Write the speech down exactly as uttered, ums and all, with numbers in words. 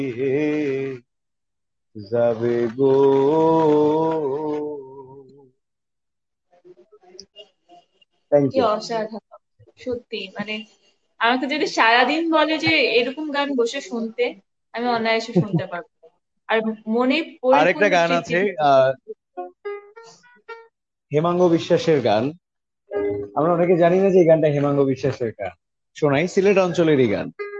যাবে গো। থ্যাংক কি ইউ। অসাধারণ! সত্যি মানে আমাকে যদি সারাদিন বলে যে এরকম গান বসে শুনতে, আমি অনায়াসে শুনতে পারবো। আর মনে আরেকটা পরিপূর্ণ গান তৃপ্তি আছে, থাকে। আহ হেমাঙ্গ বিশ্বাসের গান। আমরা অনেকে জানি না যে এই গানটা হেমাঙ্গ বিশ্বাসের গান। শোনাই, সিলেট অঞ্চলেরই গান।